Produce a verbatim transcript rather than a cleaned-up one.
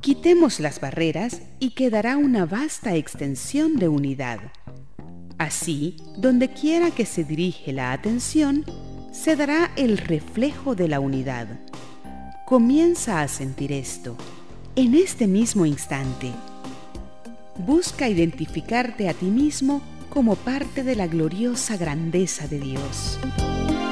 Quitemos las barreras y quedará una vasta extensión de unidad. Así, donde quiera que se dirige la atención, se dará el reflejo de la unidad. Comienza a sentir esto, en este mismo instante. Busca identificarte a ti mismo como parte de la gloriosa grandeza de Dios.